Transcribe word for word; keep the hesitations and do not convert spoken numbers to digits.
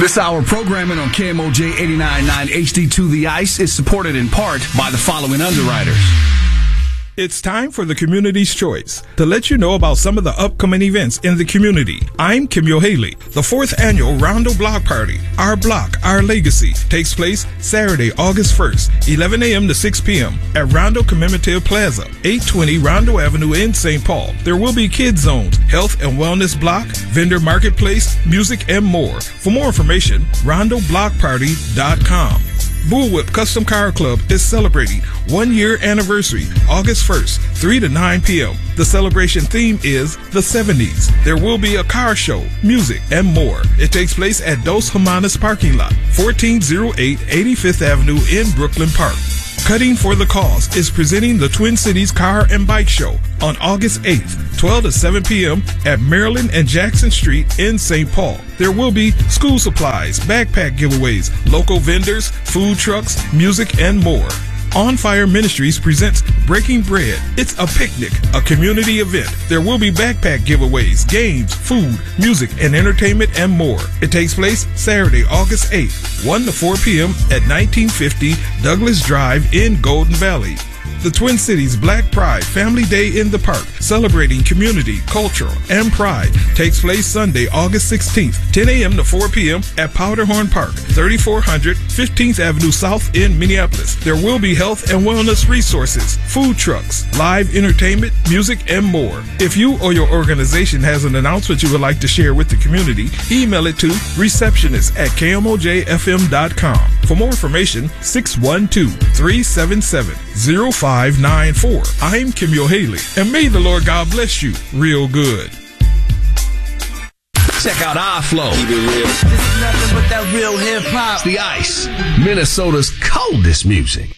This hour programming on K M O J eighty-nine point nine H D two The Ice is supported in part by the following underwriters. It's time for the Community's Choice to let you know about some of the upcoming events in the community. I'm Kim Haley. The fourth annual Rondo Block Party, Our Block, Our Legacy, takes place Saturday, August first, eleven a.m. to six p.m. at Rondo Commemorative Plaza, eight twenty Rondo Avenue in Saint Paul. There will be kids zones, health and wellness block, vendor marketplace, music, and more. For more information, rondo block party dot com. Bullwhip Custom Car Club is celebrating one year anniversary, August first, three to nine p.m. The celebration theme is the seventies. There will be a car show, music, and more. It takes place at Dos Hermanas parking lot, fourteen oh eight eighty-fifth Avenue in Brooklyn Park. Cutting for the Cause is presenting the Twin Cities Car and Bike Show on August eighth, twelve to seven p.m. at Maryland and Jackson Street in Saint Paul. There will be school supplies, backpack giveaways, local vendors, food trucks, music, and more. On Fire Ministries presents Breaking Bread. It's a picnic, a community event. There will be backpack giveaways, games, food, music, and entertainment, and more. It takes place Saturday, August eighth, one to four p.m. at nineteen fifty Douglas Drive in Golden Valley. The Twin Cities Black Pride Family Day in the Park, celebrating community, culture, and pride, takes place Sunday, August sixteenth, ten a.m. to four p.m. at Powderhorn Park, thirty-four hundred fifteenth Avenue South in Minneapolis. There will be health and wellness resources, food trucks, live entertainment, music, and more. If you or your organization has an announcement you would like to share with the community, email it to receptionist at k m o j f m dot com. For more information, six one two, three seven seven, zero five nine four. I'm Kim Haley, and may the Lord God bless you real good. Check out our flow. Keep it real. This is nothing but that real hip hop. The Ice, Minnesota's coldest music.